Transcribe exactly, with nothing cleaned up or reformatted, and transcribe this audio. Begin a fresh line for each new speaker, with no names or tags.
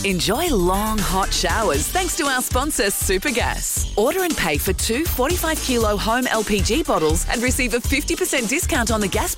Enjoy long, hot showers thanks to our sponsor, Supergas. Order and pay for two forty-five kilo home L P G bottles and receive a fifty percent discount on the gas